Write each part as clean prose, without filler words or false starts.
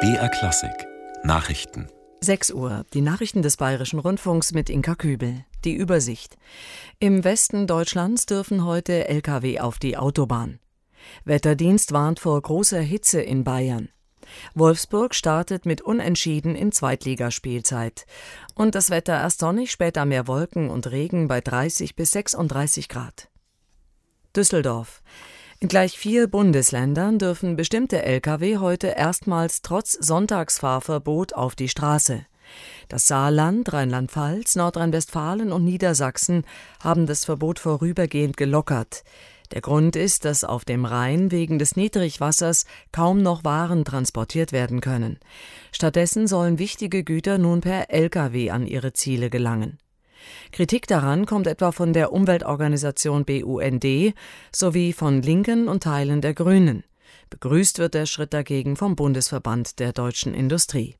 BR Klassik Nachrichten. 6 Uhr, die Nachrichten des Bayerischen Rundfunks mit Inka Kübel. Die Übersicht. Im Westen Deutschlands dürfen heute Lkw auf die Autobahn. Wetterdienst warnt vor großer Hitze in Bayern. Wolfsburg startet mit Unentschieden in Zweitligaspielzeit. Und das Wetter erst sonnig, später mehr Wolken und Regen bei 30 bis 36 Grad. Düsseldorf. In gleich 4 Bundesländern dürfen bestimmte Lkw heute erstmals trotz Sonntagsfahrverbot auf die Straße. Das Saarland, Rheinland-Pfalz, Nordrhein-Westfalen und Niedersachsen haben das Verbot vorübergehend gelockert. Der Grund ist, dass auf dem Rhein wegen des Niedrigwassers kaum noch Waren transportiert werden können. Stattdessen sollen wichtige Güter nun per Lkw an ihre Ziele gelangen. Kritik daran kommt etwa von der Umweltorganisation BUND sowie von Linken und Teilen der Grünen. Begrüßt wird der Schritt dagegen vom Bundesverband der deutschen Industrie.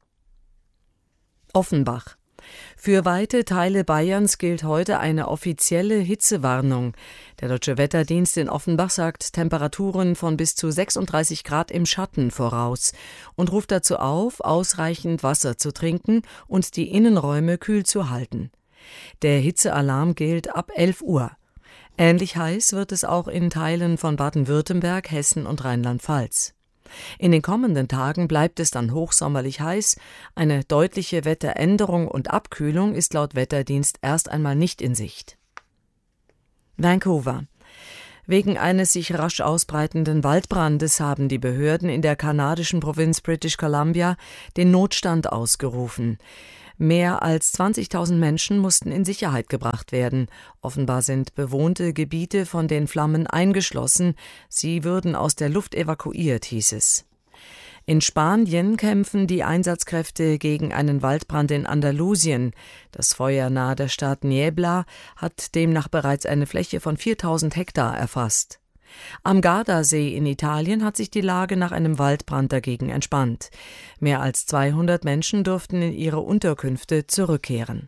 Offenbach. Für weite Teile Bayerns gilt heute eine offizielle Hitzewarnung. Der Deutsche Wetterdienst in Offenbach sagt Temperaturen von bis zu 36 Grad im Schatten voraus und ruft dazu auf, ausreichend Wasser zu trinken und die Innenräume kühl zu halten. Der Hitzealarm gilt ab 11 Uhr. Ähnlich heiß wird es auch in Teilen von Baden-Württemberg, Hessen und Rheinland-Pfalz. In den kommenden Tagen bleibt es dann hochsommerlich heiß. Eine deutliche Wetteränderung und Abkühlung ist laut Wetterdienst erst einmal nicht in Sicht. Vancouver. Wegen eines sich rasch ausbreitenden Waldbrandes haben die Behörden in der kanadischen Provinz British Columbia den Notstand ausgerufen. Mehr als 20.000 Menschen mussten in Sicherheit gebracht werden. Offenbar sind bewohnte Gebiete von den Flammen eingeschlossen. Sie würden aus der Luft evakuiert, hieß es. In Spanien kämpfen die Einsatzkräfte gegen einen Waldbrand in Andalusien. Das Feuer nahe der Stadt Niebla hat demnach bereits eine Fläche von 4.000 Hektar erfasst. Am Gardasee in Italien hat sich die Lage nach einem Waldbrand dagegen entspannt. Mehr als 200 Menschen durften in ihre Unterkünfte zurückkehren.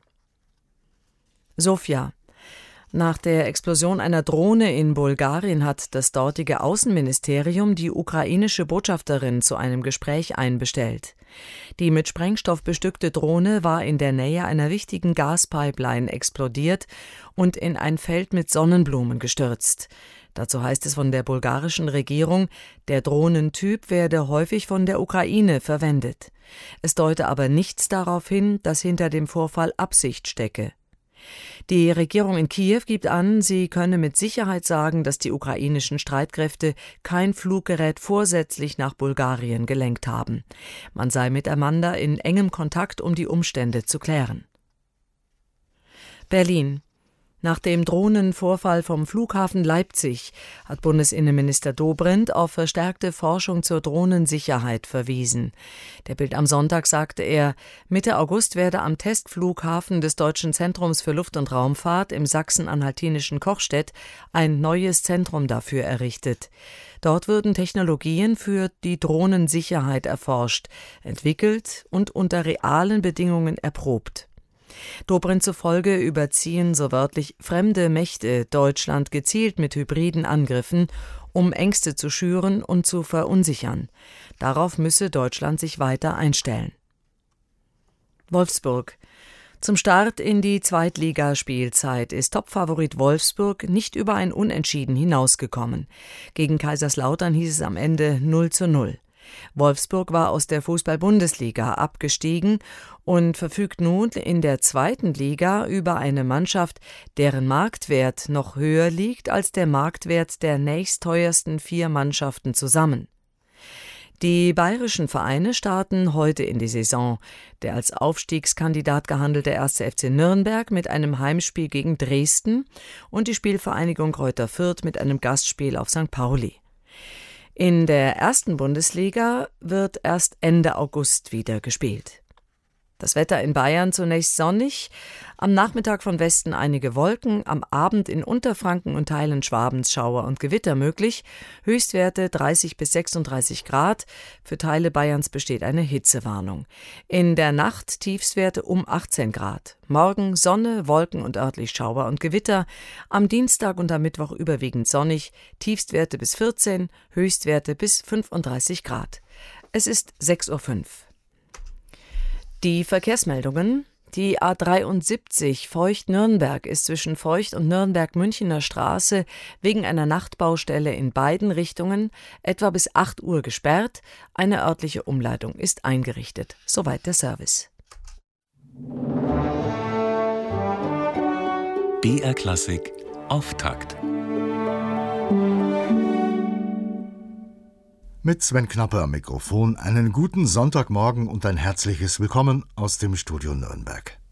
Sofia. Nach der Explosion einer Drohne in Bulgarien hat das dortige Außenministerium die ukrainische Botschafterin zu einem Gespräch einbestellt. Die mit Sprengstoff bestückte Drohne war in der Nähe einer wichtigen Gaspipeline explodiert und in ein Feld mit Sonnenblumen gestürzt. Dazu heißt es von der bulgarischen Regierung, der Drohnentyp werde häufig von der Ukraine verwendet. Es deute aber nichts darauf hin, dass hinter dem Vorfall Absicht stecke. Die Regierung in Kiew gibt an, sie könne mit Sicherheit sagen, dass die ukrainischen Streitkräfte kein Fluggerät vorsätzlich nach Bulgarien gelenkt haben. Man sei miteinander in engem Kontakt, um die Umstände zu klären. Berlin. Nach dem Drohnenvorfall vom Flughafen Leipzig hat Bundesinnenminister Dobrindt auf verstärkte Forschung zur Drohnensicherheit verwiesen. Der Bild am Sonntag sagte er, Mitte August werde am Testflughafen des Deutschen Zentrums für Luft- und Raumfahrt im sachsen-anhaltinischen Kochstedt ein neues Zentrum dafür errichtet. Dort würden Technologien für die Drohnensicherheit erforscht, entwickelt und unter realen Bedingungen erprobt. Dobrindt zufolge überziehen so wörtlich fremde Mächte Deutschland gezielt mit hybriden Angriffen, um Ängste zu schüren und zu verunsichern. Darauf müsse Deutschland sich weiter einstellen. Wolfsburg. Zum Start in die Zweitligaspielzeit ist Topfavorit Wolfsburg nicht über ein Unentschieden hinausgekommen. Gegen Kaiserslautern hieß es am Ende 0:0. Wolfsburg war aus der Fußball-Bundesliga abgestiegen und verfügt nun in der zweiten Liga über eine Mannschaft, deren Marktwert noch höher liegt als der Marktwert der nächstteuersten 4 Mannschaften zusammen. Die bayerischen Vereine starten heute in die Saison. Der als Aufstiegskandidat gehandelte 1. FC Nürnberg mit einem Heimspiel gegen Dresden und die Spielvereinigung Greuther Fürth mit einem Gastspiel auf St. Pauli. In der ersten Bundesliga wird erst Ende August wieder gespielt. Das Wetter in Bayern zunächst sonnig, am Nachmittag von Westen einige Wolken, am Abend in Unterfranken und Teilen Schwabens Schauer und Gewitter möglich, Höchstwerte 30 bis 36 Grad, für Teile Bayerns besteht eine Hitzewarnung. In der Nacht Tiefstwerte um 18 Grad. Morgen Sonne, Wolken und örtlich Schauer und Gewitter, am Dienstag und am Mittwoch überwiegend sonnig, Tiefstwerte bis 14, Höchstwerte bis 35 Grad. Es ist 6:05 Uhr. Die Verkehrsmeldungen. Die A73 Feucht-Nürnberg ist zwischen Feucht und Nürnberg-Münchener Straße wegen einer Nachtbaustelle in beiden Richtungen etwa bis 8 Uhr gesperrt. Eine örtliche Umleitung ist eingerichtet. Soweit der Service. BR Klassik Auftakt. Mit Sven Knapper am Mikrofon einen guten Sonntagmorgen und ein herzliches Willkommen aus dem Studio Nürnberg.